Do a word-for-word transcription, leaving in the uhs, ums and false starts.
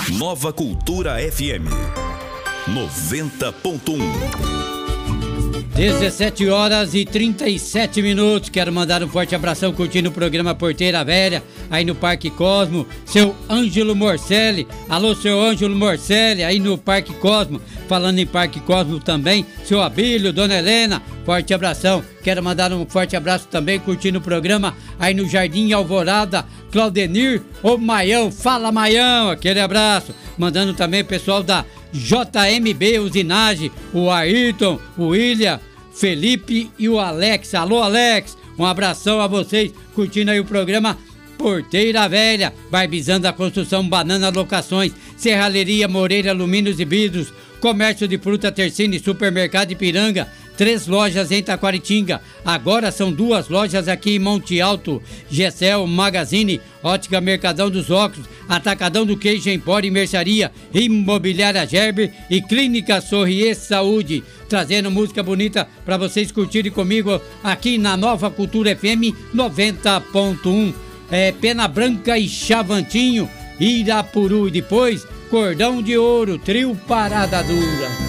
Nova Cultura F M noventa ponto um. dezessete horas e trinta e sete minutos. Quero mandar um forte abração curtindo o programa Porteira Velha, aí no Parque Cosmo. Seu Ângelo Morcelli. Alô, seu Ângelo Morcelli, aí no Parque Cosmo. Falando em Parque Cosmo também, seu Abílio, dona Helena, forte abração. Quero mandar um forte abraço também curtindo o programa aí no Jardim Alvorada. Claudenir, ô Maião, fala Maião, aquele abraço. Mandando também o pessoal da J M B Usinagem, o Ayrton, o William, Felipe e o Alex. Alô, Alex, um abração a vocês, curtindo aí o programa Porteira Velha. Barbizando a Construção, Banana Locações, Serralheria Moreira Alumínios e Vidros, Comércio de Fruta Tercine, Supermercado Ipiranga, três lojas em Taquaritinga, agora são duas lojas aqui em Monte Alto, Gessel Magazine, Ótica Mercadão dos Óculos, Atacadão do Queijo Empório e Mercearia, Imobiliária Gerber e Clínica Sorrier Saúde, trazendo música bonita para vocês curtirem comigo aqui na Nova Cultura F M noventa ponto um. É, Pena Branca e Chavantinho, Irapuru, e depois Cordão de Ouro, Trio Parada Dura.